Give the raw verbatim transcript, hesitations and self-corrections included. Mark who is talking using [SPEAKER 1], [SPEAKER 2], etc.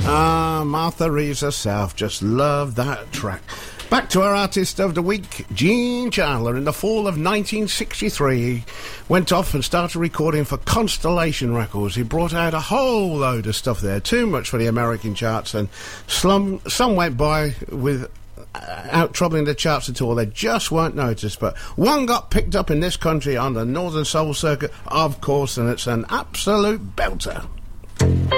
[SPEAKER 1] Ah, Martha Reeves herself just loved that track. Back to our artist of the week, Gene Chandler. In the fall of nineteen sixty-three, he went off and started recording for Constellation Records. He brought out a whole load of stuff there, too much for the American charts, and slum, some went by with uh, out troubling the charts at all. They just weren't noticed, but one got picked up in this country on the Northern Soul Circuit, of course, and it's an absolute belter.